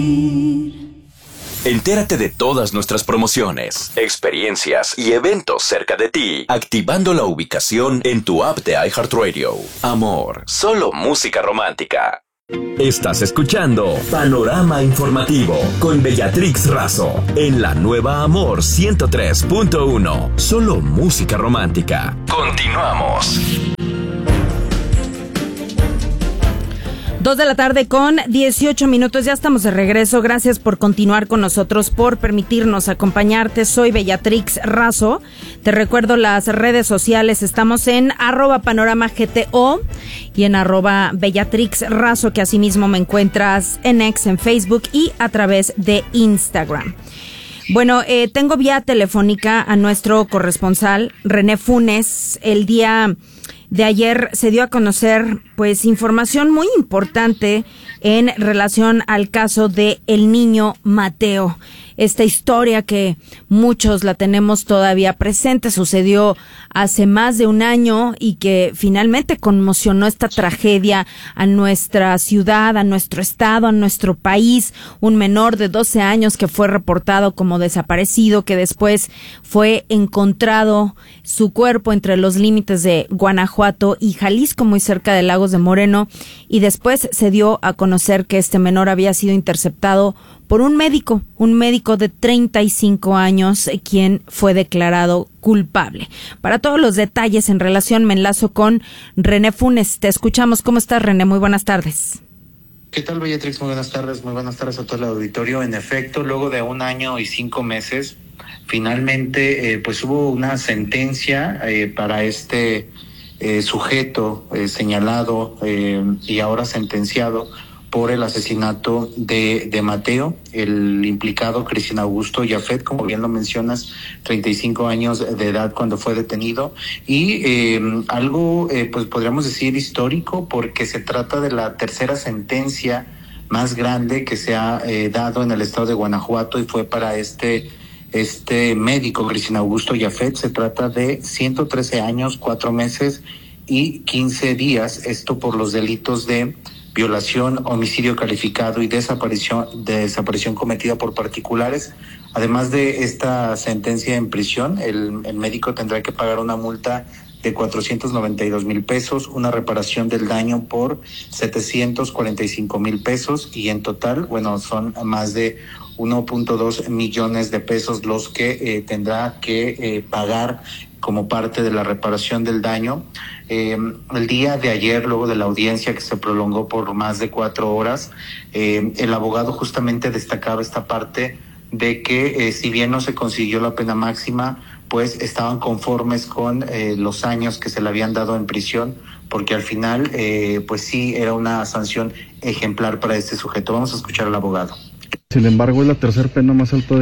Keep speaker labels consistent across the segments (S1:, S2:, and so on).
S1: Entérate de todas nuestras promociones, experiencias y eventos cerca de ti, activando la ubicación en tu app de iHeartRadio. Amor, solo música romántica. Estás escuchando Panorama Informativo con Bellatrix Razo en la nueva Amor 103.1. Solo música romántica. Continuamos.
S2: 2:18 p.m. Ya estamos de regreso. Gracias por continuar con nosotros, por permitirnos acompañarte. Soy Bellatrix Razo. Te recuerdo las redes sociales. Estamos en @panoramagto y en @Bellatrix Razo, que asimismo me encuentras en X, en Facebook y a través de Instagram. Bueno, tengo vía telefónica a nuestro corresponsal, René Funes. El día de ayer se dio a conocer, pues, información muy importante en relación al caso de el niño Mateo. Esta historia que muchos la tenemos todavía presente, sucedió hace más de un año y que finalmente conmocionó esta tragedia a nuestra ciudad, a nuestro estado, a nuestro país. Un menor de 12 años que fue reportado como desaparecido, que después fue encontrado su cuerpo entre los límites de Guanajuato y Jalisco, muy cerca de Lagos de Moreno, y después se dio a conocer que este menor había sido interceptado por un médico de 35 años, quien fue declarado culpable. Para todos los detalles en relación, me enlazo con René Funes. Te escuchamos. ¿Cómo estás, René? Muy buenas tardes.
S3: ¿Qué tal, Bellatrix? Muy buenas tardes a todo el auditorio. En efecto, luego de 1 año y 5 meses, finalmente pues hubo una sentencia para este sujeto señalado y ahora sentenciado por el asesinato de Mateo, el implicado Cristian Augusto Yafet, como bien lo mencionas, 35 años de edad cuando fue detenido, y algo, pues podríamos decir histórico, porque se trata de la tercera sentencia más grande que se ha dado en el estado de Guanajuato, y fue para este médico Cristian Augusto Yafet. Se trata de 113 años, 4 meses y 15 días, esto por los delitos de violación, homicidio calificado y desaparición cometida por particulares. Además de esta sentencia en prisión, el médico tendrá que pagar una multa de 492,000 pesos, una reparación del daño por 745,000 pesos, y en total, bueno, son más de 1.2 millones de pesos los que tendrá que pagar como parte de la reparación del daño. El día de ayer, luego de la audiencia que se prolongó por más de 4 horas, el abogado justamente destacaba esta parte de que si bien no se consiguió la pena máxima, pues estaban conformes con los años que se le habían dado en prisión, porque al final pues sí era una sanción ejemplar para este sujeto. Vamos a escuchar al abogado.
S4: Sin embargo, es la tercera pena más alta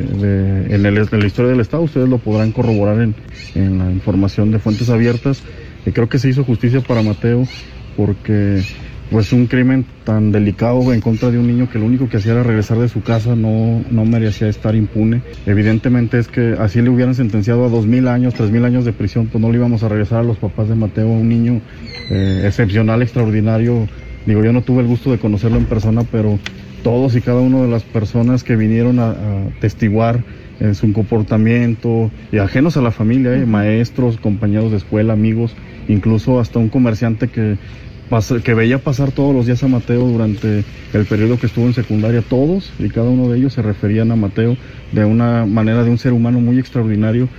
S4: en la historia del Estado. Ustedes lo podrán corroborar en la información de fuentes abiertas. Creo que se hizo justicia para Mateo, porque pues un crimen tan delicado en contra de un niño que lo único que hacía era regresar de su casa, no merecía estar impune. Evidentemente es que así le hubieran sentenciado a 2,000 años, 3,000 años de prisión, pues no le íbamos a regresar a los papás de Mateo, a un niño excepcional, extraordinario. Digo, yo no tuve el gusto de conocerlo en persona, pero todos y cada una de las personas que vinieron a testiguar en su comportamiento, y ajenos a la familia, maestros, compañeros de escuela, amigos, incluso hasta un comerciante que veía pasar todos los días a Mateo durante el periodo que estuvo en secundaria. Todos y cada uno de ellos se referían a Mateo de una manera de un ser humano muy extraordinario.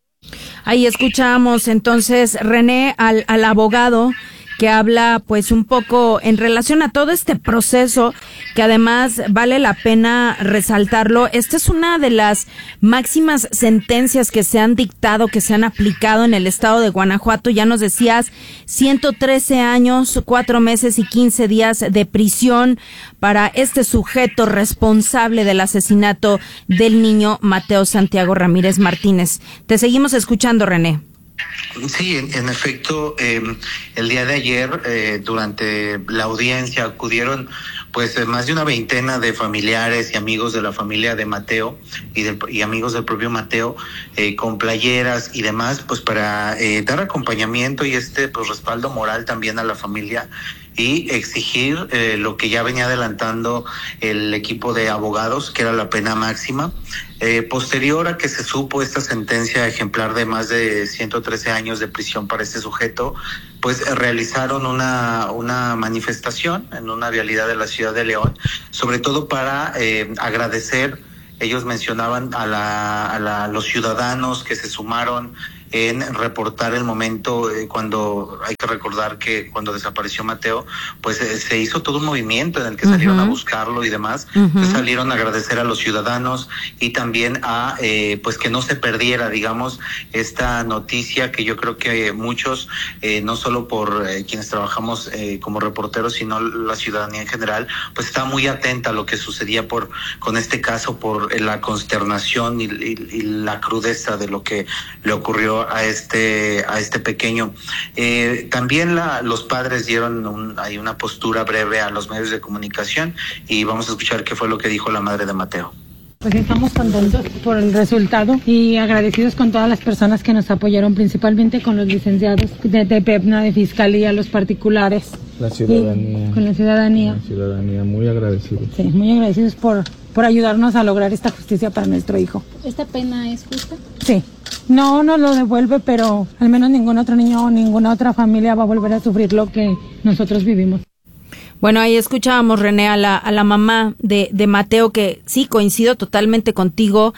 S2: Ahí escuchamos entonces, René, al abogado que habla pues un poco en relación a todo este proceso, que además vale la pena resaltarlo. Esta es una de las máximas sentencias que se han dictado, que se han aplicado en el estado de Guanajuato. Ya nos decías, 113 años, 4 meses y 15 días de prisión para este sujeto responsable del asesinato del niño Mateo Santiago Ramírez Martínez. Te seguimos escuchando, René.
S3: Sí, en efecto, el día de ayer, durante la audiencia, acudieron pues más de una veintena de familiares y amigos de la familia de Mateo y amigos del propio Mateo, con playeras y demás, pues para dar acompañamiento y pues respaldo moral también a la familia. y exigir lo que ya venía adelantando el equipo de abogados, que era la pena máxima. Posterior a que se supo esta sentencia ejemplar de más de 113 años de prisión para este sujeto, pues realizaron una manifestación en una vialidad de la ciudad de León, sobre todo para agradecer. Ellos mencionaban a los ciudadanos que se sumaron en reportar el momento cuando hay que recordar que cuando desapareció Mateo, pues se hizo todo un movimiento en el que salieron a buscarlo y demás. Salieron a agradecer a los ciudadanos y también a pues que no se perdiera, digamos, esta noticia que yo creo que muchos, no solo por quienes trabajamos como reporteros, sino la ciudadanía en general, pues está muy atenta a lo que sucedía con este caso, por la consternación y la crudeza de lo que le ocurrió a este pequeño. También los padres dieron hay una postura breve a los medios de comunicación y vamos a escuchar qué fue lo que dijo la madre de Mateo.
S5: Pues estamos contentos por el resultado y agradecidos con todas las personas que nos apoyaron, principalmente con los licenciados de PEPNA, de Fiscalía, los particulares.
S6: La ciudadanía.
S5: Con la ciudadanía.
S6: La ciudadanía, muy agradecidos.
S5: Sí, muy agradecidos por ayudarnos a lograr esta justicia para nuestro hijo.
S7: ¿Esta pena es justa?
S5: Sí. No nos lo devuelve, pero al menos ningún otro niño o ninguna otra familia va a volver a sufrir lo que nosotros vivimos.
S2: Bueno, ahí escuchábamos, René, a la mamá de Mateo, que sí, coincido totalmente contigo.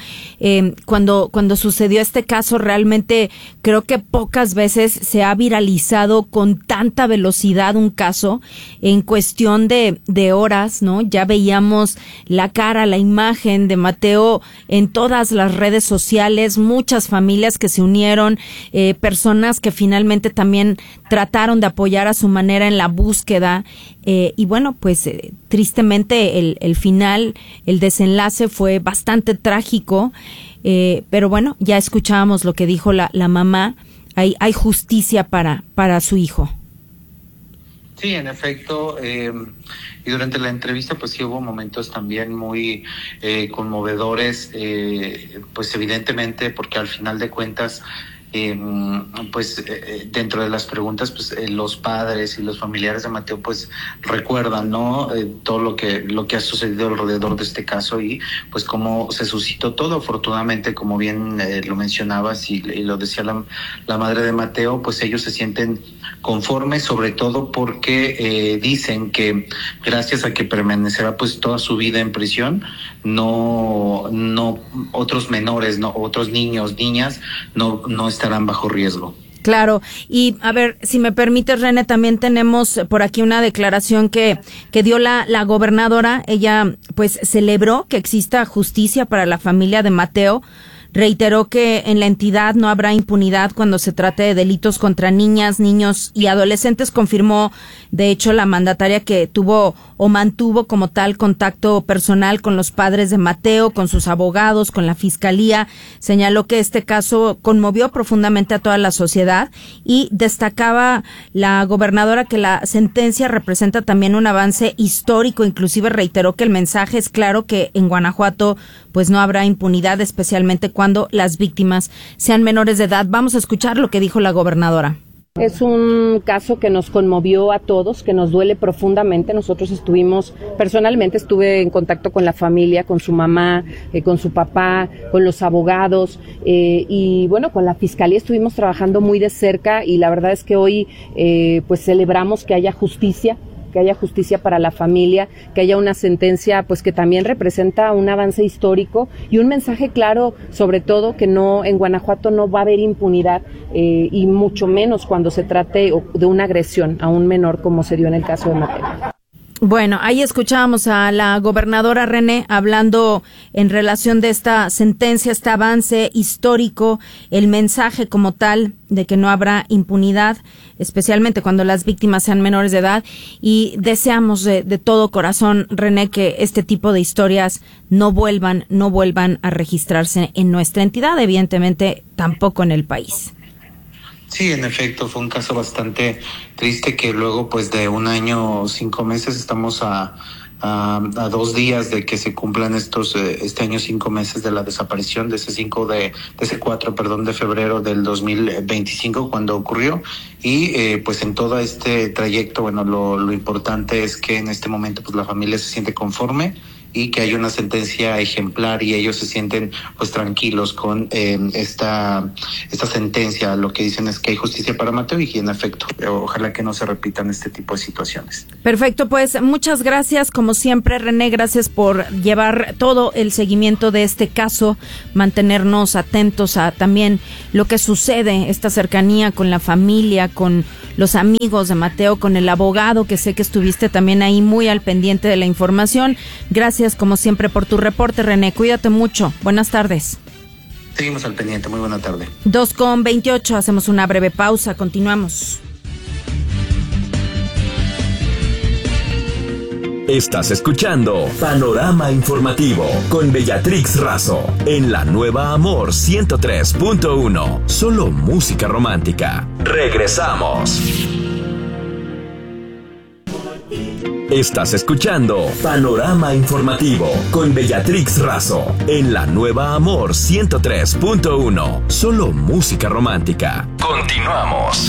S2: Cuando sucedió este caso, realmente creo que pocas veces se ha viralizado con tanta velocidad un caso en cuestión de horas, ¿no? Ya veíamos la cara, la imagen de Mateo en todas las redes sociales, muchas familias que se unieron, personas que finalmente también trataron de apoyar a su manera en la búsqueda. Y bueno, pues tristemente el final, el desenlace fue bastante trágico, pero bueno, ya escuchábamos lo que dijo la mamá. Hay justicia para su hijo.
S3: Sí, en efecto, y durante la entrevista pues sí hubo momentos también muy conmovedores, pues evidentemente porque al final de cuentas dentro de las preguntas, pues los padres y los familiares de Mateo pues recuerdan, ¿no? Todo lo que ha sucedido alrededor de este caso y pues cómo se suscitó todo. Afortunadamente, como bien lo mencionabas y lo decía la madre de Mateo, pues ellos se sienten conformes, sobre todo porque dicen que gracias a que permanecerá pues toda su vida en prisión, no otros menores, no otros niños, niñas, no estarán bajo riesgo.
S2: Claro, y a ver, si me permites, René, también tenemos por aquí una declaración que dio la gobernadora. Ella pues celebró que exista justicia para la familia de Mateo. Reiteró que en la entidad no habrá impunidad cuando se trate de delitos contra niñas, niños y adolescentes. Confirmó, de hecho, la mandataria que tuvo o mantuvo como tal contacto personal con los padres de Mateo, con sus abogados, con la fiscalía. Señaló que este caso conmovió profundamente a toda la sociedad y destacaba la gobernadora que la sentencia representa también un avance histórico. Inclusive reiteró que el mensaje es claro, que en Guanajuato pues no habrá impunidad, especialmente cuando las víctimas sean menores de edad. Vamos a escuchar lo que dijo la gobernadora.
S8: Es un caso que nos conmovió a todos, que nos duele profundamente. Nosotros personalmente estuve en contacto con la familia, con su mamá, con su papá, con los abogados y bueno, con la fiscalía estuvimos trabajando muy de cerca y la verdad es que hoy pues celebramos que haya justicia para la familia, que haya una sentencia pues que también representa un avance histórico y un mensaje claro, sobre todo que en Guanajuato no va a haber impunidad y mucho menos cuando se trate de una agresión a un menor como se dio en el caso de Mateo.
S2: Bueno, ahí escuchábamos a la gobernadora René hablando en relación de esta sentencia, este avance histórico, el mensaje como tal de que no habrá impunidad, especialmente cuando las víctimas sean menores de edad, y deseamos de todo corazón, René, que este tipo de historias no vuelvan a registrarse en nuestra entidad, evidentemente tampoco en el país.
S3: Sí, en efecto, fue un caso bastante triste que luego, pues de 1 año 5 meses, estamos a a 2 días de que se cumplan este año 5 meses de la desaparición, de ese 4 de febrero del 2025 cuando ocurrió. Y pues en todo este trayecto, bueno, lo importante es que en este momento pues la familia se siente conforme y que hay una sentencia ejemplar y ellos se sienten pues tranquilos con esta sentencia. Lo que dicen es que hay justicia para Mateo y en efecto, ojalá que no se repitan este tipo de situaciones.
S2: Perfecto, pues muchas gracias como siempre, René, gracias por llevar todo el seguimiento de este caso, mantenernos atentos a también lo que sucede, esta cercanía con la familia, con los amigos de Mateo, con el abogado, que sé que estuviste también ahí muy al pendiente de la información. Gracias como siempre por tu reporte, René. Cuídate mucho. Buenas tardes.
S3: Seguimos al pendiente. Muy buena tarde.
S2: 2:28. Hacemos una breve pausa. Continuamos.
S1: Estás escuchando Panorama Informativo con Bellatrix Razo en la nueva Amor 103.1. Solo música romántica. Regresamos. Estás escuchando Panorama Informativo con Bellatrix Razo en la nueva Amor 103.1. Solo música romántica. Continuamos.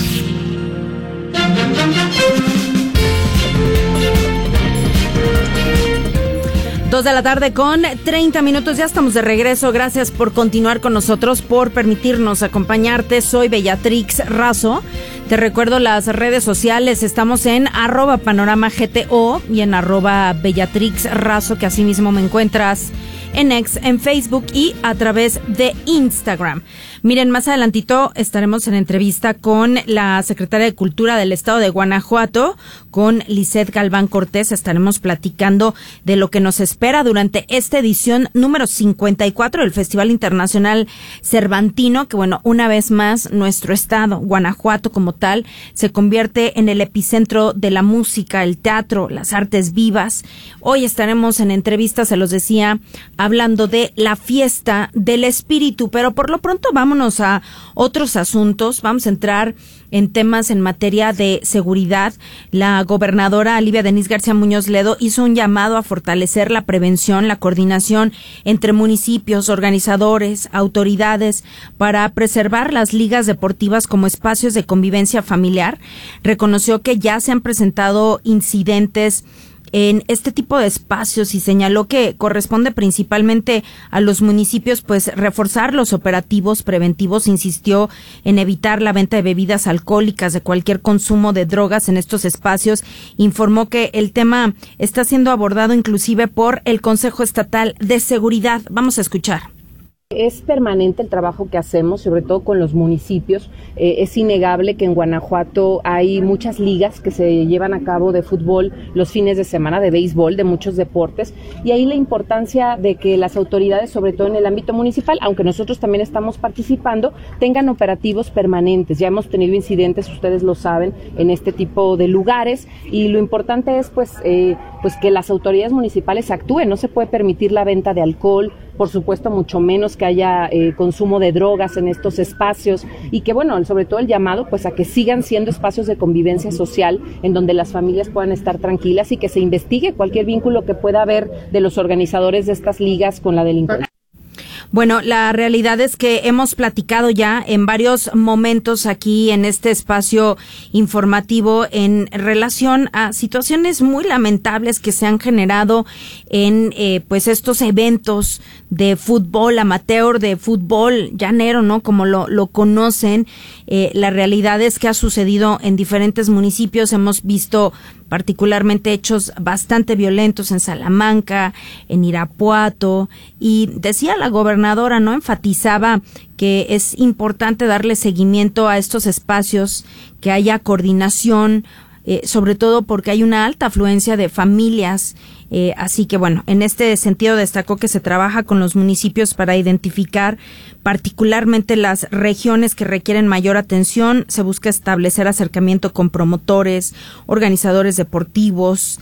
S2: 2:30 p.m. Ya estamos de regreso. Gracias por continuar con nosotros, por permitirnos acompañarte. Soy Bellatrix Razo. Te recuerdo las redes sociales. Estamos en @panoramagto y en @Bellatrix Razo, que así mismo me encuentras en X, en Facebook y a través de Instagram. Miren, más adelantito estaremos en entrevista con la secretaria de Cultura del Estado de Guanajuato, con Lisette Galván Cortés. Estaremos platicando de lo que nos espera durante esta edición número 54 del Festival Internacional Cervantino, que bueno, una vez más nuestro estado, Guanajuato como tal, se convierte en el epicentro de la música, el teatro, las artes vivas. Hoy estaremos en entrevista, se los decía, hablando de la fiesta del espíritu, pero por lo pronto vámonos a otros asuntos. Vamos a entrar en temas en materia de seguridad. La gobernadora Livia Denisse García Muñoz Ledo hizo un llamado a fortalecer la prevención, la coordinación entre municipios, organizadores, autoridades para preservar las ligas deportivas como espacios de convivencia familiar. Reconoció que ya se han presentado incidentes en este tipo de espacios y señaló que corresponde principalmente a los municipios pues reforzar los operativos preventivos. Insistió en evitar la venta de bebidas alcohólicas, de cualquier consumo de drogas en estos espacios. Informó que el tema está siendo abordado inclusive por el Consejo Estatal de Seguridad. Vamos a escuchar.
S8: Es permanente el trabajo que hacemos, sobre todo con los municipios. Es innegable que en Guanajuato hay muchas ligas que se llevan a cabo de fútbol los fines de semana, de béisbol, de muchos deportes, y ahí la importancia de que las autoridades, sobre todo en el ámbito municipal, aunque nosotros también estamos participando, tengan operativos permanentes. Ya hemos tenido incidentes, ustedes lo saben, en este tipo de lugares, y lo importante es pues que las autoridades municipales actúen. No se puede permitir la venta de alcohol, por supuesto mucho menos que haya consumo de drogas en estos espacios, y que bueno, sobre todo el llamado pues a que sigan siendo espacios de convivencia social en donde las familias puedan estar tranquilas y que se investigue cualquier vínculo que pueda haber de los organizadores de estas ligas con la delincuencia.
S2: Bueno, la realidad es que hemos platicado ya en varios momentos aquí en este espacio informativo en relación a situaciones muy lamentables que se han generado en pues estos eventos de fútbol amateur, de fútbol llanero, ¿no? Como lo conocen. La realidad es que ha sucedido en diferentes municipios. Hemos visto particularmente hechos bastante violentos en Salamanca, en Irapuato, y decía la gobernadora, ¿no? Enfatizaba que es importante darle seguimiento a estos espacios, que haya coordinación, sobre todo porque hay una alta afluencia de familias. Así que bueno, en este sentido destacó que se trabaja con los municipios para identificar particularmente las regiones que requieren mayor atención. Se busca establecer acercamiento con promotores, organizadores deportivos.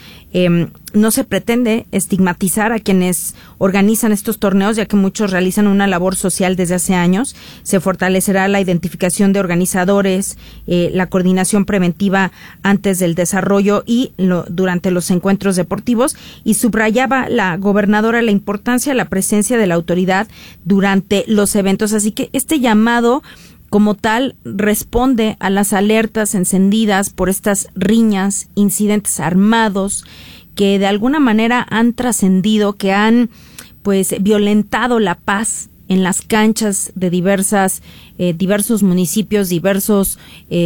S2: No se pretende estigmatizar a quienes organizan estos torneos, ya que muchos realizan una labor social desde hace años. Se fortalecerá la identificación de organizadores, la coordinación preventiva antes del desarrollo y durante los encuentros deportivos. y subrayaba la gobernadora la importancia de la presencia de la autoridad durante los eventos. Así que este llamado como tal responde a las alertas encendidas por estas riñas, incidentes armados que de alguna manera han trascendido, que han pues violentado la paz en las canchas de diversos municipios, diversas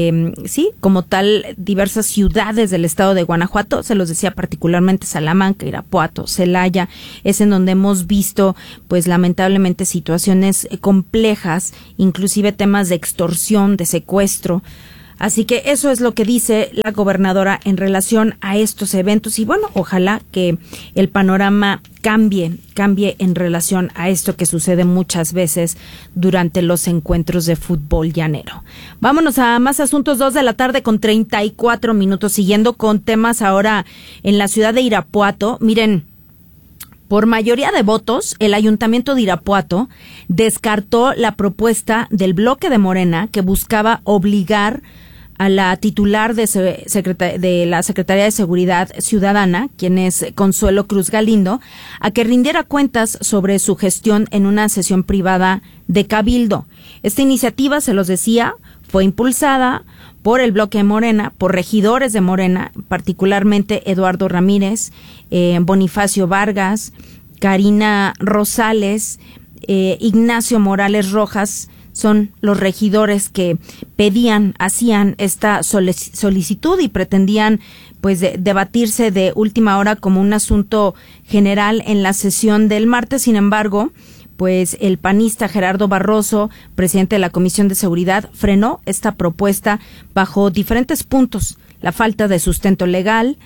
S2: ciudades del estado de Guanajuato. Se los decía, particularmente Salamanca, Irapuato, Celaya, es en donde hemos visto pues lamentablemente situaciones complejas, inclusive temas de extorsión, de secuestro. Así que eso es lo que dice la gobernadora en relación a estos eventos y bueno, ojalá que el panorama cambie en relación a esto que sucede muchas veces durante los encuentros de fútbol llanero. Vámonos a más asuntos, 2:34 p.m, siguiendo con temas ahora en la ciudad de Irapuato. Miren, por mayoría de votos, el Ayuntamiento de Irapuato descartó la propuesta del bloque de Morena que buscaba obligar a la titular de la Secretaría de Seguridad Ciudadana, quien es Consuelo Cruz Galindo, a que rindiera cuentas sobre su gestión en una sesión privada de Cabildo. Esta iniciativa, se los decía, fue impulsada por el bloque de Morena, por regidores de Morena, particularmente Eduardo Ramírez, Bonifacio Vargas, Karina Rosales, Ignacio Morales Rojas. Son los regidores que hacían esta solicitud y pretendían pues debatirse de última hora como un asunto general en la sesión del martes. Sin embargo, pues el panista Gerardo Barroso, presidente de la Comisión de Seguridad, frenó esta propuesta bajo diferentes puntos. La falta de sustento legal,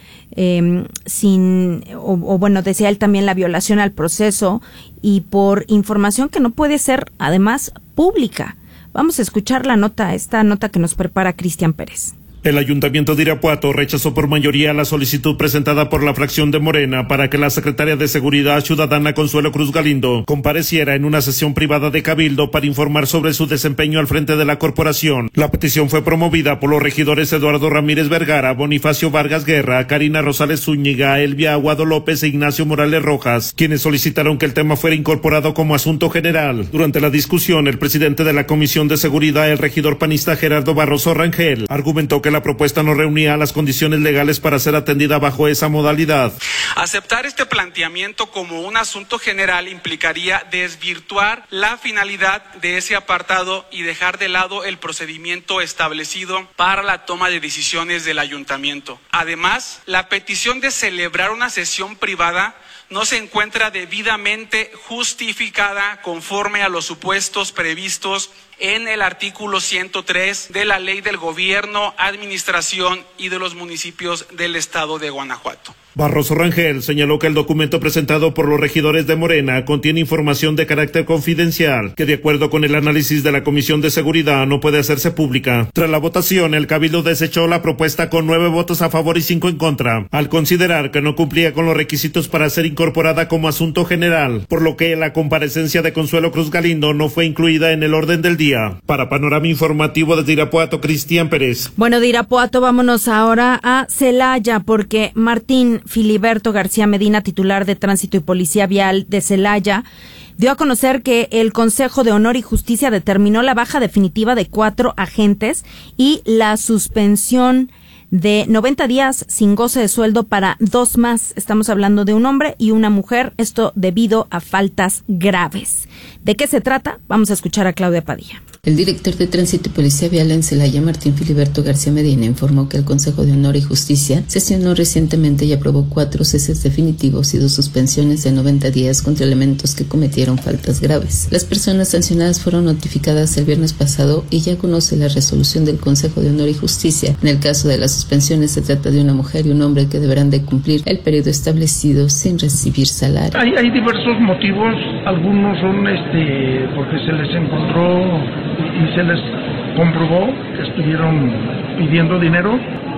S2: decía él también la violación al proceso y por información que no puede ser además pública. Vamos a escuchar esta nota que nos prepara Cristian Pérez.
S7: El Ayuntamiento de Irapuato rechazó por mayoría la solicitud presentada por la fracción de Morena para que la secretaria de Seguridad Ciudadana Consuelo Cruz Galindo compareciera en una sesión privada de Cabildo para informar sobre su desempeño al frente de la corporación. La petición fue promovida por los regidores Eduardo Ramírez Vergara, Bonifacio Vargas Guerra, Karina Rosales Zúñiga, Elvia Aguado López e Ignacio Morales Rojas, quienes solicitaron que el tema fuera incorporado como asunto general. Durante la discusión, el presidente de la Comisión de Seguridad, el regidor panista Gerardo Barroso Rangel, argumentó que la propuesta no reunía las condiciones legales para ser atendida bajo esa modalidad.
S9: Aceptar este planteamiento como un asunto general implicaría desvirtuar la finalidad de ese apartado y dejar de lado el procedimiento establecido para la toma de decisiones del ayuntamiento. Además, la petición de celebrar una sesión privada no se encuentra debidamente justificada conforme a los supuestos previstos en el artículo 103 de la Ley del Gobierno, Administración y de los Municipios del Estado de Guanajuato.
S7: Barroso Rangel señaló que el documento presentado por los regidores de Morena contiene información de carácter confidencial que, de acuerdo con el análisis de la Comisión de Seguridad, no puede hacerse pública. Tras la votación, el Cabildo desechó la propuesta con 9 votos a favor y 5 en contra, al considerar que no cumplía con los requisitos para ser incorporada como asunto general, por lo que la comparecencia de Consuelo Cruz Galindo no fue incluida en el orden del día. Para Panorama Informativo desde Irapuato, Cristian Pérez.
S2: Bueno, de Irapuato vámonos ahora a Celaya, porque Martín Filiberto García Medina, titular de Tránsito y Policía Vial de Celaya, dio a conocer que el Consejo de Honor y Justicia determinó la baja definitiva de 4 agentes y la suspensión de 90 días sin goce de sueldo para 2 más. Estamos hablando de un hombre y una mujer, esto debido a faltas graves. ¿De qué se trata? Vamos a escuchar a Claudia Padilla.
S10: El director de Tránsito y Policía Vial en Celaya, Martín Filiberto García Medina, informó que el Consejo de Honor y Justicia sesionó recientemente y aprobó 4 ceses definitivos y 2 suspensiones de 90 días contra elementos que cometieron faltas graves. Las personas sancionadas fueron notificadas el viernes pasado y ya conoce la resolución del Consejo de Honor y Justicia. En el caso de las suspensiones, se trata de una mujer y un hombre que deberán de cumplir el periodo establecido sin recibir salario.
S11: Hay diversos motivos, algunos son porque se les encontró y se les comprobó que estuvieron pidiendo dinero.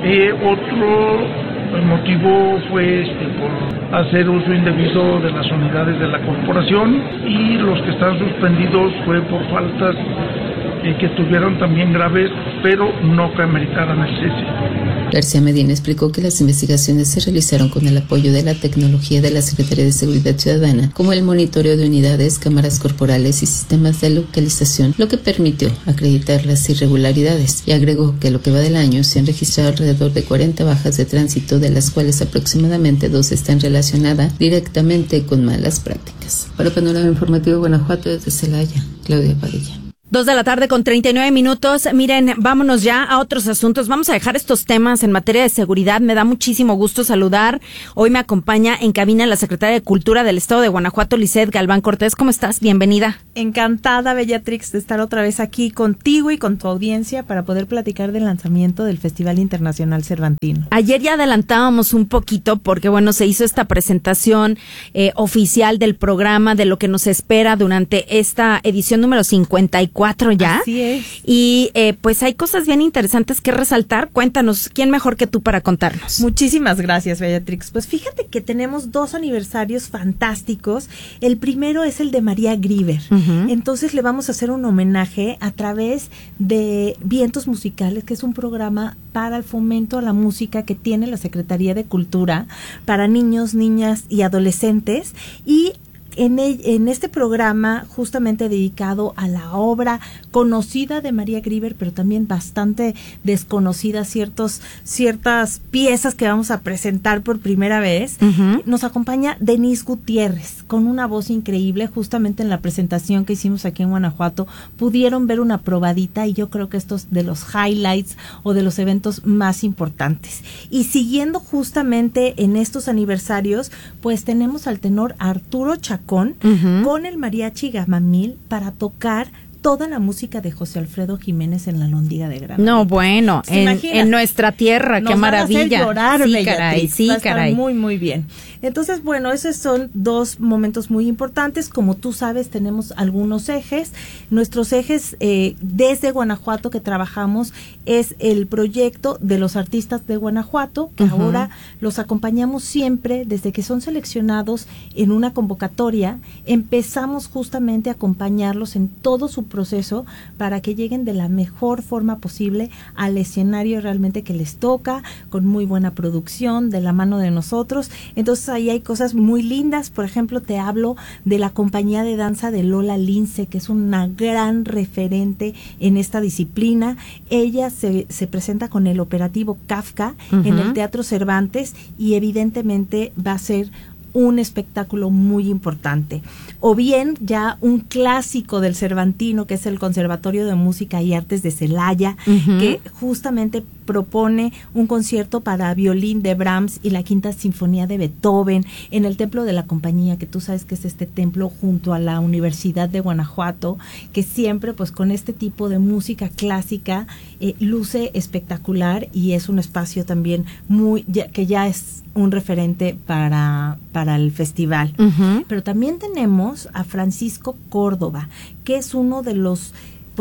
S11: Otro motivo fue por hacer uso indebido de las unidades de la corporación, y los que están suspendidos fue por faltas que tuvieron también graves, pero no que ameritaran el cese.
S10: García Medina explicó que las investigaciones se realizaron con el apoyo de la tecnología de la Secretaría de Seguridad Ciudadana, como el monitoreo de unidades, cámaras corporales y sistemas de localización, lo que permitió acreditar las irregularidades, y agregó que lo que va del año se han registrado alrededor de 40 bajas de tránsito, de las cuales aproximadamente 2 están relacionadas directamente con malas prácticas. Para Panorama Informativo Guanajuato, desde Celaya, Claudia Padilla.
S2: 2:39 p.m. Miren, vámonos ya a otros asuntos. Vamos a dejar estos temas en materia de seguridad. Me da muchísimo gusto saludar. Hoy me acompaña en cabina la secretaria de Cultura del Estado de Guanajuato, Lisette Galván Cortés. ¿Cómo estás? Bienvenida.
S12: Encantada, Bellatrix, de estar otra vez aquí contigo y con tu audiencia para poder platicar del lanzamiento del Festival Internacional Cervantino.
S2: Ayer ya adelantábamos un poquito porque, bueno, se hizo esta presentación oficial del programa, de lo que nos espera durante esta edición número 54 ya.
S12: Así es.
S2: Y pues hay cosas bien interesantes que resaltar. Cuéntanos, ¿quién mejor que tú para contarnos?
S12: Muchísimas gracias, Bellatrix. Pues fíjate que tenemos 2 aniversarios fantásticos. El primero es el de María Grieber. Entonces le vamos a hacer un homenaje a través de Vientos Musicales, que es un programa para el fomento a la música que tiene la Secretaría de Cultura para niños, niñas y adolescentes. Y en este programa, justamente dedicado a la obra conocida de María Grieber, pero también bastante desconocida, ciertas piezas que vamos a presentar por primera vez, nos acompaña Denise Gutiérrez, con una voz increíble. Justamente en la presentación que hicimos aquí en Guanajuato, pudieron ver una probadita, y yo creo que estos de los highlights o de los eventos más importantes. Y siguiendo justamente en estos aniversarios, pues tenemos al tenor Arturo Chacón, con el Mariachi Gamamil, para tocar toda la música de José Alfredo Jiménez en la Lóndiga de Granada.
S2: No, bueno, en nuestra tierra, qué maravilla.
S12: Nos van a hacer llorar,
S2: sí, caray, sí,
S12: va a estar
S2: caray.
S12: muy, muy bien. Entonces, bueno, esos son 2 momentos muy importantes. Como tú sabes, tenemos algunos ejes. Nuestros ejes desde Guanajuato que trabajamos es el proyecto de los artistas de Guanajuato, que ahora los acompañamos siempre desde que son seleccionados en una convocatoria. Empezamos justamente a acompañarlos en todo su proceso para que lleguen de la mejor forma posible al escenario realmente que les toca, con muy buena producción, de la mano de nosotros. Entonces ahí hay cosas muy lindas. Por ejemplo, te hablo de la compañía de danza de Lola Lince, que es una gran referente en esta disciplina. Ella se presenta con el operativo Kafka en el Teatro Cervantes, y evidentemente va a ser un espectáculo muy importante. O bien ya un clásico del Cervantino, que es el Conservatorio de Música y Artes de Celaya, que justamente propone un concierto para violín de Brahms y la Quinta Sinfonía de Beethoven en el Templo de la Compañía, que tú sabes que es este templo junto a la Universidad de Guanajuato, que siempre pues con este tipo de música clásica luce espectacular, y es un espacio también que ya es un referente para el festival. Pero también tenemos a Francisco Córdoba, que es uno de los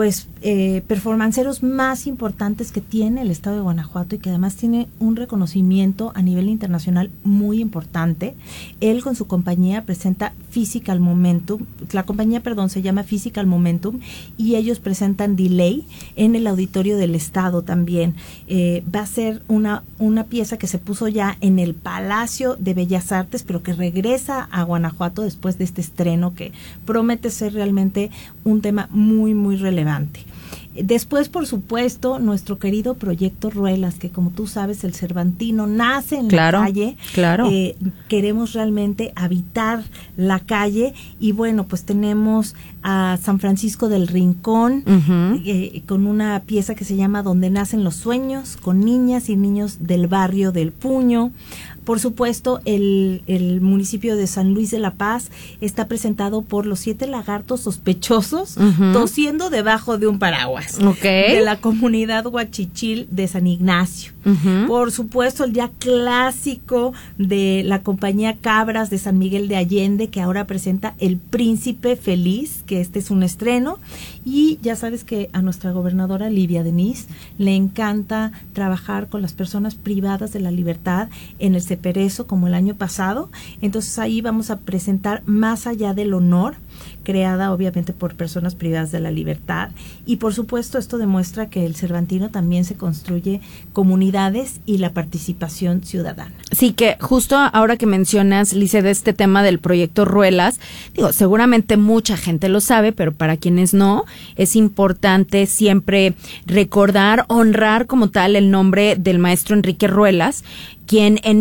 S12: performanceros más importantes que tiene el estado de Guanajuato, y que además tiene un reconocimiento a nivel internacional muy importante. Él con su compañía presenta Physical Momentum, la compañía, se llama Physical Momentum, y ellos presentan Delay en el Auditorio del Estado también. Va a ser una pieza que se puso ya en el Palacio de Bellas Artes, pero que regresa a Guanajuato después de este estreno, que promete ser realmente un tema muy, muy relevante. Después, por supuesto, nuestro querido Proyecto Ruelas, que como tú sabes, el Cervantino nace en la calle. Claro. Queremos realmente habitar la calle, y bueno, pues tenemos a San Francisco del Rincón, con una pieza que se llama Donde Nacen los Sueños, con niñas y niños del barrio del Puño. Por supuesto, el municipio de San Luis de la Paz está presentado por los 7 lagartos sospechosos tosiendo debajo de un paraguas de la comunidad Huachichil de San Ignacio. Por supuesto, el ya clásico de la compañía Cabras de San Miguel de Allende, que ahora presenta El Príncipe Feliz, que este es un estreno. Y ya sabes que a nuestra gobernadora Livia Denise le encanta trabajar con las personas privadas de la libertad en el Ceperezo, como el año pasado. Entonces ahí vamos a presentar Más allá del honor, creada obviamente por personas privadas de la libertad, y por supuesto esto demuestra que el Cervantino también se construye comunidades y la participación ciudadana.
S2: Sí, que justo ahora que mencionas, Lice, de este tema del proyecto Ruelas, digo, seguramente mucha gente lo sabe, pero para quienes no, es importante siempre recordar, honrar como tal el nombre del maestro Enrique Ruelas, quien en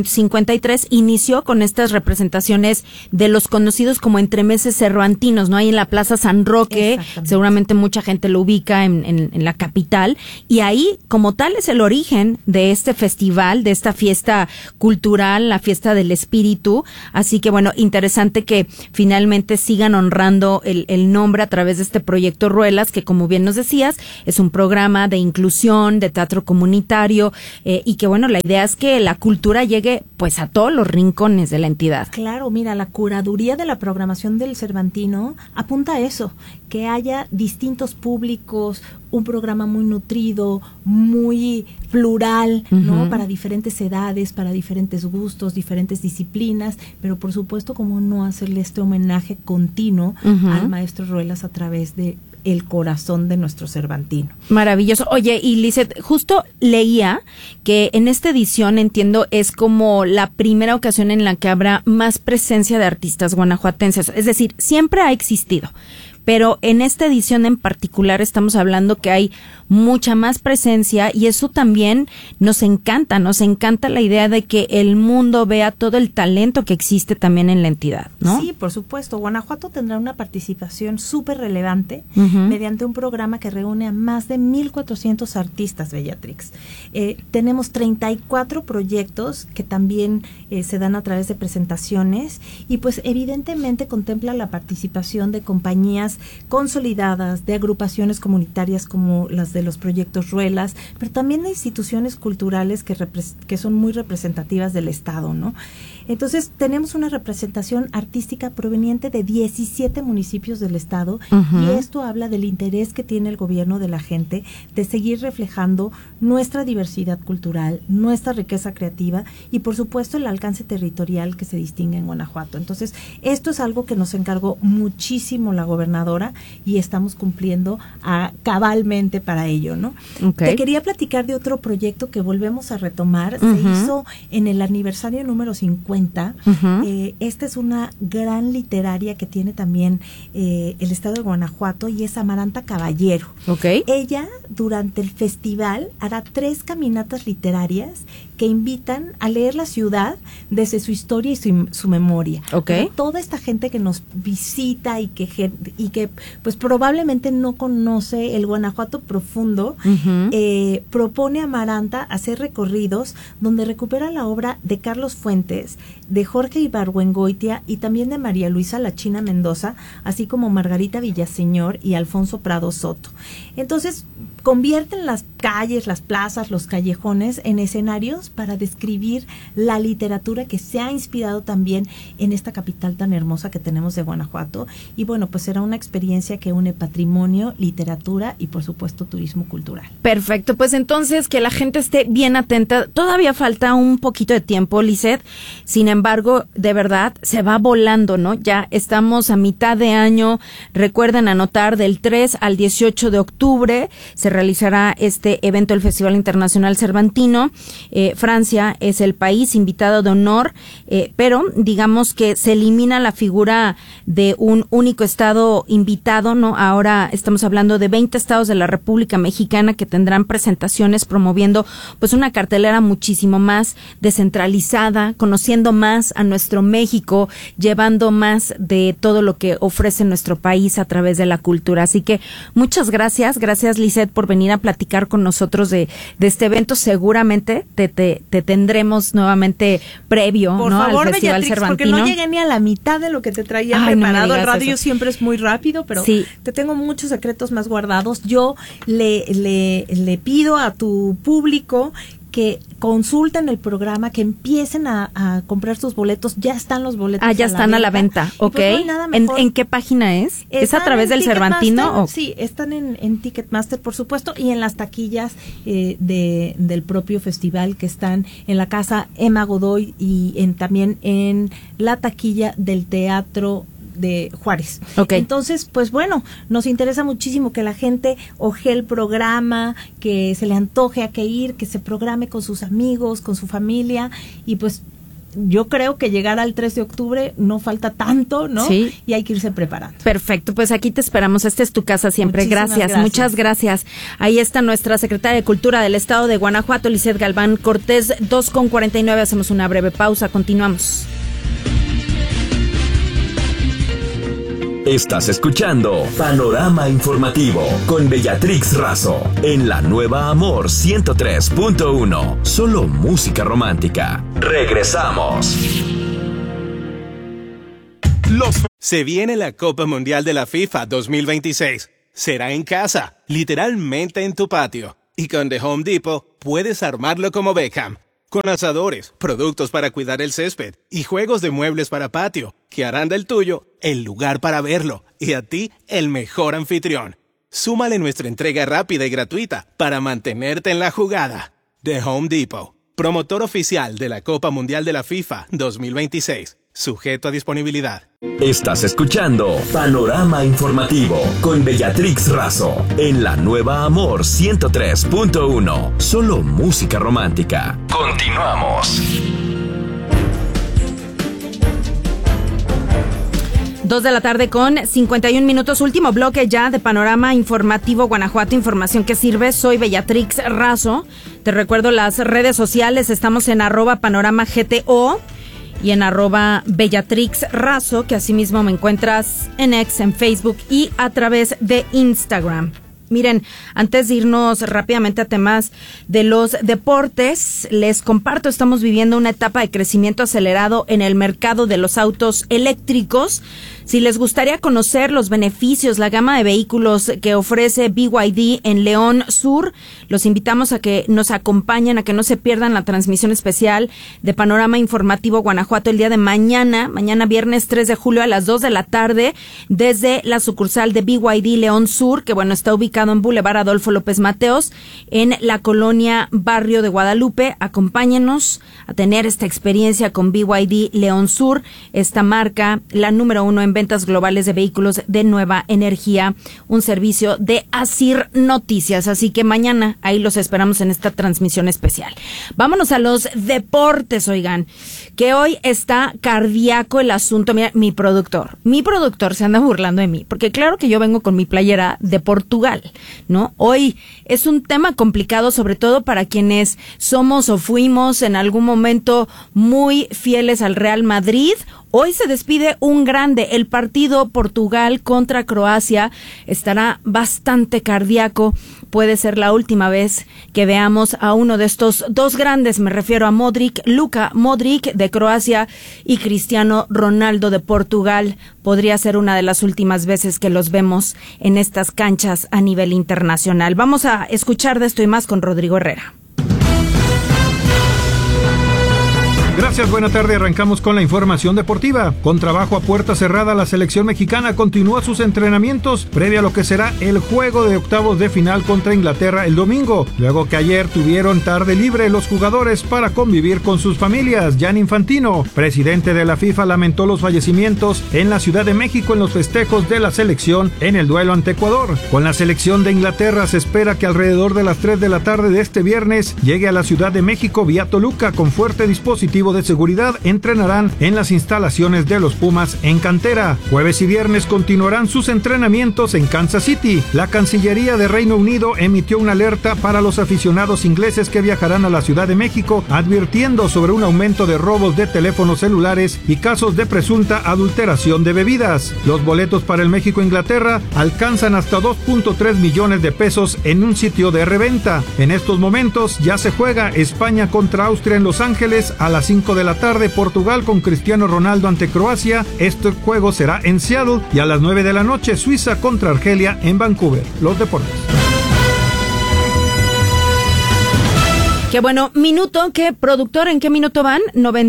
S2: 1953 inició con estas representaciones de los conocidos como entremeses cervantinos, ¿no? Ahí en la Plaza San Roque, seguramente mucha gente lo ubica en la capital, y ahí como tal es el origen de este festival, de esta fiesta cultural, la fiesta del espíritu. Así que bueno, interesante que finalmente sigan honrando el nombre a través de este proyecto Ruelas, que como bien nos decías, es un programa de inclusión, de teatro comunitario, y que bueno, la idea es que la cultura llegue pues a todos los rincones de la entidad.
S12: Claro, mira, la curaduría de la programación del Cervantino apunta a eso, que haya distintos públicos, un programa muy nutrido, muy plural, ¿no? Para diferentes edades, para diferentes gustos, diferentes disciplinas, pero por supuesto, cómo no hacerle este homenaje continuo al maestro Ruelas a través de el corazón de nuestro Cervantino.
S2: Maravilloso. Oye, y Lizeth, justo leía que en esta edición, entiendo, es como la primera ocasión en la que habrá más presencia de artistas guanajuatenses. Es decir, siempre ha existido, pero en esta edición en particular estamos hablando que hay mucha más presencia, y eso también nos encanta la idea de que el mundo vea todo el talento que existe también en la entidad, ¿no?
S12: Sí, por supuesto. Guanajuato tendrá una participación súper relevante mediante un programa que reúne a más de 1,400 artistas, Bellatrix. Tenemos 34 proyectos que también se dan a través de presentaciones, y pues evidentemente contempla la participación de compañías consolidadas, de agrupaciones comunitarias como las de los proyectos Ruelas, pero también de instituciones culturales que son muy representativas del Estado, ¿no? Entonces, tenemos una representación artística proveniente de 17 municipios del Estado, y esto habla del interés que tiene el gobierno de la gente de seguir reflejando nuestra diversidad cultural, nuestra riqueza creativa y, por supuesto, el alcance territorial que se distingue en Guanajuato. Entonces, esto es algo que nos encargó muchísimo la gobernadora, y estamos cumpliendo cabalmente para ello, ¿no?
S2: Okay.
S12: Te quería platicar de otro proyecto que volvemos a retomar. Se hizo en el aniversario número 50. Esta es una gran literaria que tiene también el Estado de Guanajuato, y es Amaranta Caballero.
S2: Okay.
S12: Ella, durante el festival, hará 3 caminatas literarias que invitan a leer la ciudad desde su historia y su memoria.
S2: Okay.
S12: Toda esta gente que nos visita y que pues probablemente no conoce el Guanajuato profundo, propone a Amaranta hacer recorridos donde recupera la obra de Carlos Fuentes, de Jorge Ibargüengoitia y también de María Luisa La China Mendoza, así como Margarita Villaseñor y Alfonso Prado Soto. Entonces, convierten las calles, las plazas, los callejones en escenarios para describir la literatura que se ha inspirado también en esta capital tan hermosa que tenemos de Guanajuato. Y bueno, pues será una experiencia que une patrimonio, literatura y por supuesto turismo cultural.
S2: Perfecto, pues entonces que la gente esté bien atenta. Todavía falta un poquito de tiempo, Lizeth. Sin embargo, de verdad, se va volando, ¿no? Ya estamos a mitad de año. Recuerden anotar, del 3 al 18 de octubre se realizará este evento del Festival Internacional Cervantino. Francia es el país invitado de honor, pero digamos que se elimina la figura de un único estado invitado, ¿no? Ahora estamos hablando de 20 estados de la República Mexicana que tendrán presentaciones promoviendo pues una cartelera muchísimo más descentralizada, conociendo más a nuestro México, llevando más de todo lo que ofrece nuestro país a través de la cultura. Así que muchas gracias Lizeth por venir a platicar con nosotros de este evento. Seguramente te tendremos nuevamente previo,
S12: por
S2: ¿no?
S12: favor,
S2: al Festival
S12: Bellatrix,
S2: Cervantino.
S12: porque no llegué ni a la mitad de lo que te traía preparado. El radio eso. Siempre es muy rápido, pero sí, te tengo muchos secretos más guardados. Yo le pido a tu público que consulten el programa, que empiecen a comprar sus boletos. Ya están los boletos.
S2: Ya están a la venta, ok.
S12: Pues no
S2: ¿En qué página es? ¿Es a través del Cervantino?
S12: Sí, están en Ticketmaster, por supuesto, y en las taquillas del propio festival, que están en la Casa Emma Godoy y también en la taquilla del Teatro de Juárez.
S2: Okay.
S12: Entonces, pues bueno, nos interesa muchísimo que la gente ojee el programa, que se le antoje a qué ir, que se programe con sus amigos, con su familia, y pues yo creo que llegar al 3 de octubre no falta tanto, ¿no?
S2: Sí.
S12: Y hay que irse preparando.
S2: Perfecto, pues aquí te esperamos. Esta es tu casa siempre. Gracias, muchas gracias. Ahí está nuestra secretaria de Cultura del Estado de Guanajuato, Lizeth Galván Cortés, 2:49. Hacemos una breve pausa, continuamos.
S1: Estás escuchando Panorama Informativo con Bellatrix Razo en la nueva Amor 103.1. Solo música romántica. Regresamos.
S13: Se viene la Copa Mundial de la FIFA 2026. Será en casa, literalmente en tu patio. Y con The Home Depot puedes armarlo como Beckham. Con asadores, productos para cuidar el césped y juegos de muebles para patio, que harán del tuyo el lugar para verlo y a ti el mejor anfitrión. Súmale nuestra entrega rápida y gratuita para mantenerte en la jugada. The Home Depot, promotor oficial de la Copa Mundial de la FIFA 2026. Sujeto a disponibilidad.
S1: Estás escuchando Panorama Informativo con Bellatrix Razo en la nueva Amor 103.1. Solo música romántica. Continuamos.
S2: 2:51 p.m. Último bloque ya de Panorama Informativo Guanajuato. Información que sirve. Soy Bellatrix Razo. Te recuerdo las redes sociales. Estamos en @panoramagto y en @Bellatrix Razo, que asimismo me encuentras en X, en Facebook y a través de Instagram. Miren, antes de irnos rápidamente a temas de los deportes, les comparto, estamos viviendo una etapa de crecimiento acelerado en el mercado de los autos eléctricos. Si les gustaría conocer los beneficios, la gama de vehículos que ofrece BYD en León Sur, los invitamos a que nos acompañen, a que no se pierdan la transmisión especial de Panorama Informativo Guanajuato el día de mañana viernes 3 de julio a las 2 de la tarde, desde la sucursal de BYD León Sur, que bueno, está ubicado en Boulevard Adolfo López Mateos, en la colonia Barrio de Guadalupe. Acompáñenos a tener esta experiencia con BYD León Sur, esta marca, la número 1 en ventas globales de vehículos de nueva energía, un servicio de Asir Noticias. Así que mañana ahí los esperamos en esta transmisión especial. Vámonos a los deportes, oigan, que hoy está cardíaco el asunto. Mira, mi productor se anda burlando de mí, porque claro que yo vengo con mi playera de Portugal, ¿no? Hoy es un tema complicado, sobre todo para quienes somos o fuimos en algún momento muy fieles al Real Madrid. Hoy se despide un grande. El partido Portugal contra Croacia estará bastante cardíaco. Puede ser la última vez que veamos a uno de estos dos grandes. Me refiero a Luka Modric de Croacia y Cristiano Ronaldo de Portugal. Podría ser una de las últimas veces que los vemos en estas canchas a nivel internacional. Vamos a escuchar de esto y más con Rodrigo Herrera.
S14: Gracias, buena tarde. Arrancamos con la información deportiva. Con trabajo a puerta cerrada, la selección mexicana continúa sus entrenamientos previo a lo que será el juego de octavos de final contra Inglaterra el domingo, luego que ayer tuvieron tarde libre los jugadores para convivir con sus familias. Gianni Infantino, presidente de la FIFA, lamentó los fallecimientos en la Ciudad de México en los festejos de la selección en el duelo ante Ecuador. Con la selección de Inglaterra se espera que alrededor de las 3 de la tarde de este viernes llegue a la Ciudad de México vía Toluca con fuerte dispositivo de seguridad. Entrenarán en las instalaciones de los Pumas en cantera. Jueves y viernes continuarán sus entrenamientos en Kansas City. La Cancillería de Reino Unido emitió una alerta para los aficionados ingleses que viajarán a la Ciudad de México, advirtiendo sobre un aumento de robos de teléfonos celulares y casos de presunta adulteración de bebidas. Los boletos para el México-Inglaterra alcanzan hasta 2.3 millones de pesos en un sitio de reventa. En estos momentos ya se juega España contra Austria en Los Ángeles a las 5 de la tarde, Portugal con Cristiano Ronaldo ante Croacia. Este juego será en Seattle, y a las 9 de la noche Suiza contra Argelia en Vancouver. Los deportes.
S2: Qué bueno, minuto, ¿qué productor? ¿En qué minuto van?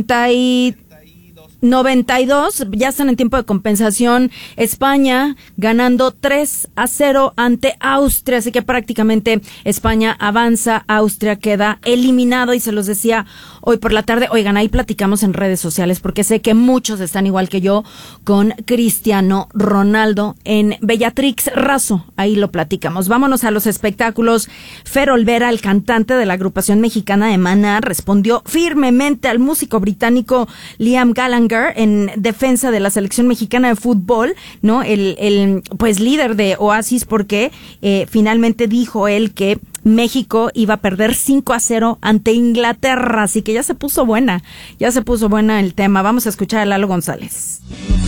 S2: 92, ya están en tiempo de compensación. España ganando 3-0 ante Austria, así que prácticamente España avanza, Austria queda eliminado, y se los decía hoy por la tarde. Oigan, ahí platicamos en redes sociales porque sé que muchos están igual que yo con Cristiano Ronaldo en Bellatrix Razo. Ahí lo platicamos. Vámonos a los espectáculos. Fer Olvera, el cantante de la agrupación mexicana de Maná, respondió firmemente al músico británico Liam Gallagher en defensa de la selección mexicana de fútbol, ¿no? El pues líder de Oasis, porque finalmente dijo él que México iba a perder 5-0 ante Inglaterra, así que ya se puso buena el tema. Vamos a escuchar a Lalo González.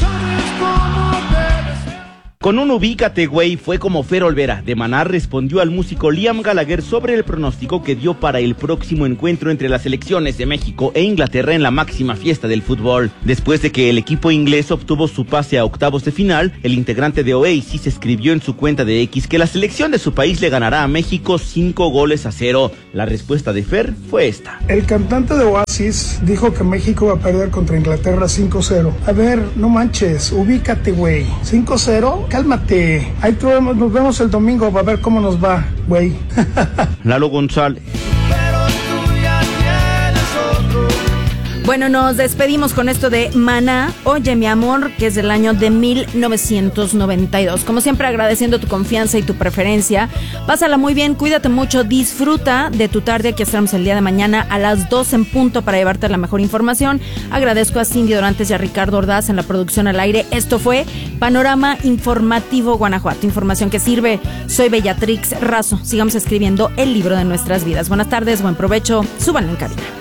S15: Con un ubícate, güey, fue como Fer Olvera de Maná respondió al músico Liam Gallagher sobre el pronóstico que dio para el próximo encuentro entre las selecciones de México e Inglaterra en la máxima fiesta del fútbol. Después de que el equipo inglés obtuvo su pase a octavos de final, el integrante de Oasis escribió en su cuenta de X que la selección de su país le ganará a México 5-0. La respuesta de Fer fue esta.
S16: El cantante de Oasis dijo que México va a perder contra Inglaterra 5-0. A ver, no manches, ubícate, güey. 5-0. Cálmate, ahí nos vemos el domingo para ver cómo nos va, güey.
S15: Lalo González.
S2: Bueno, nos despedimos con esto de Maná, Oye mi amor, que es del año de 1992. Como siempre, agradeciendo tu confianza y tu preferencia. Pásala muy bien, cuídate mucho, disfruta de tu tarde. Aquí estaremos el día de mañana a las 2 en punto para llevarte la mejor información. Agradezco a Cindy Dorantes y a Ricardo Ordaz en la producción al aire. Esto fue Panorama Informativo Guanajuato, información que sirve. Soy Bellatrix Razo. Sigamos escribiendo el libro de nuestras vidas. Buenas tardes, buen provecho, súbanlo en cabina.